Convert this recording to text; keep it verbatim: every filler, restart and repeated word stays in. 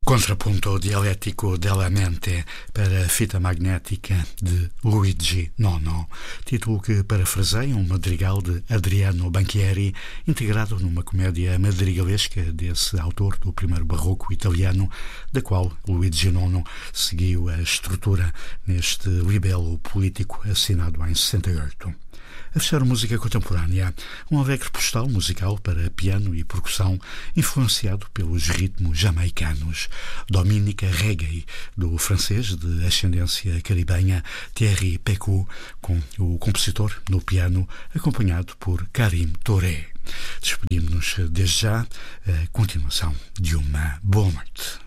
Contrapunto dialético della mente para a fita magnética de Luigi Nono, título que parafraseia um madrigal de Adriano Banchieri, integrado numa comédia madrigalesca desse autor do primeiro barroco italiano, da qual Luigi Nono seguiu a estrutura neste libelo político assinado em sessenta e oito. A fechar música contemporânea, um alegre postal musical para piano e percussão influenciado pelos ritmos jamaicanos. Dominica Reggae, do francês de ascendência caribenha Thierry Pécaud, com o compositor no piano, acompanhado por Karim Touré. Despedimos-nos desde já, a continuação de uma boa noite.